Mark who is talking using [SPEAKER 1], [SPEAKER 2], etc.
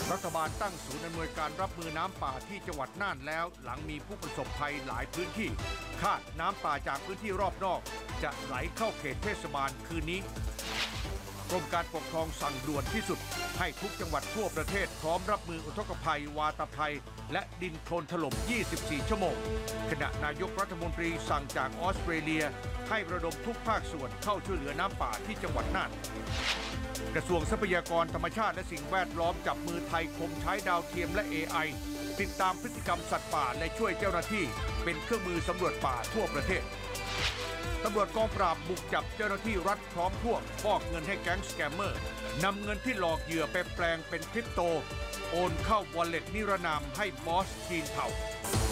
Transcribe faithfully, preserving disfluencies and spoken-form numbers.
[SPEAKER 1] รัฐบาลตั้งศูนย์อำนวยการรับมือน้ำป่าที่จังหวัดน่านแล้วหลังมีผู้ประสบภัยหลายพื้นที่คาดน้ำป่าจากพื้นที่รอบนอกจะไหลเข้าเขตเทศบาลคืนนี้กรมการปกครองสั่งด่วนที่สุดให้ทุกจังหวัดทั่วประเทศพร้อมรับมืออุทกภัยวาตภัยและดินโคลนถล่ม ยี่สิบสี่ ชั่วโมงขณะนายกรัฐมนตรีสั่งจากออสเตรเลียให้ระดมทุกภาคส่วนเข้าช่วยเหลือน้ำป่าที่จังหวัดน่านกระทรวงทรัพยากรธรรมชาติและสิ่งแวดล้อมจับมือไทยคมใช้ดาวเทียมและ เอ ไอ ติดตามพฤติกรรมสัตว์ป่าและช่วยเจ้าหน้าที่เป็นเครื่องมือสำรวจป่าทั่วประเทศตำรวจกองปราบบุกจับเจ้าหน้าที่รัฐพร้อมพวกฟอกเงินให้แก๊งสแกมเมอร์นำเงินที่หลอกเหยื่อไปแปลงเป็นคริปโตโอนเข้าวอลเล็ตนิรนามให้บอสจีนเทา